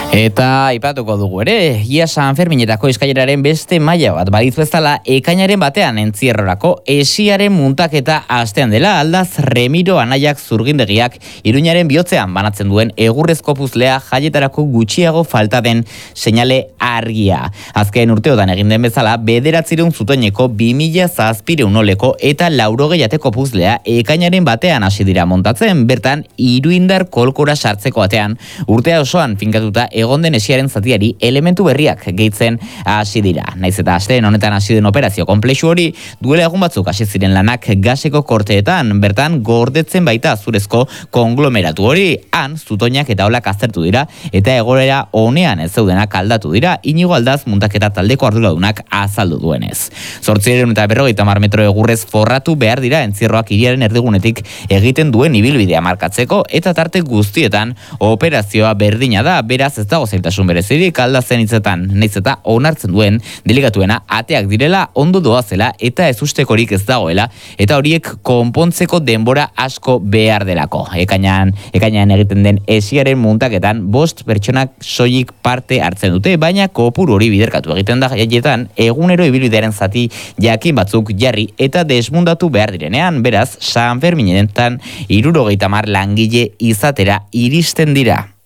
Eta aipatuko dugu ere, ia San Ferminetako eskaileraren beste maila bat balitz bezala ekainaren batean entzierrorako esiaren muntaketa hastean dela. Aldaz Remiro Anaiak Zurgindegiak Iruñaren bihotzean banatzen duen egurrezko puzlea jaietarako gutxiago falta den seinale argia. Azken urteotan egin den bezala 900 zutoineko 2700 oleko eta 80 jateko puzlea ekainaren batean hasi dira montatzen. Bertan Iruindar kolkora sartzeko batean urtea osoan finkatuta egon den esiaren zatiari elementu berriak gehitzen hasi dira. Naiz eta asteen honetan hasi den operazio konplexu hori duela egun batzuk hasi ziren lanak gaseko korteetan, bertan gordetzen baita azurezko konglomeratu hori. Han zutoinak eta olak aztertu dira eta egoera honean ez zeudenak aldatu dira. Inigo Aldaz muntaketa taldeko arduradunak azaldu duenez. 850 metro egurrez forratu behar dira entzierroak hiriaren erdigunetik egiten duen ibilbidea markatzeko eta tarte guztietan operazioa berdina da. Beraz ez dago zailtasun berezirik. Aldazen hitzetan, naiz eta onartzen duen delegatuena ateak direla, ondo doazela eta ez ustekorik ez dagoela eta horiek konpontzeko denbora asko behar delako. Ekainan egiten den esiaren muntaketan 5 pertsonak soilik parte hartzen dute, baina kopuru hori biderkatu egiten da jaietan egunero ibilbidearen zati jakin batzuk jarri eta desmundatu behar direnean. Beraz, San Ferminetan 70 langile izatera iristen dira.